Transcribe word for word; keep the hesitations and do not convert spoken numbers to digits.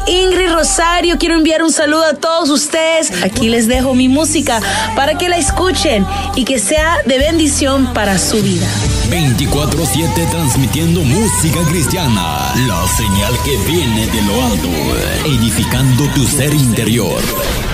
Ingrid Rosario. Quiero enviar un saludo a todos ustedes. Aquí les dejo mi música para que la escuchen y que sea de bendición para su vida. veinticuatro siete transmitiendo música cristiana. La señal que viene de lo alto, edificando tu ser interior.